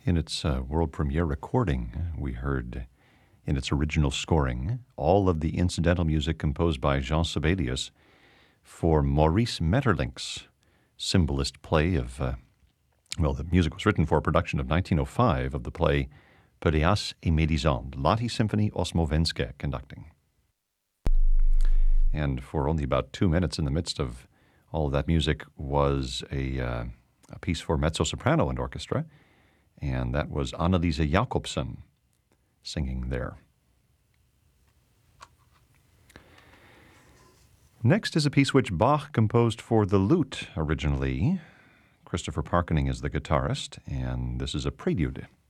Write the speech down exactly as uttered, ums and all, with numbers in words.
In its uh, world premiere recording, we heard in its original scoring all of the incidental music composed by Jean Sibelius for Maurice Maeterlinck's symbolist play of, uh, well, the music was written for a production of nineteen oh five of the play Péléas et Mélisande, Lottie Symphony Osmovenske conducting. And for only about two minutes in the midst of all of that music was a, uh, a piece for mezzo-soprano and orchestra, and that was Anneliese Jacobsen singing there. Next is a piece which Bach composed for the lute originally. Christopher Parkening is the guitarist, and this is a prelude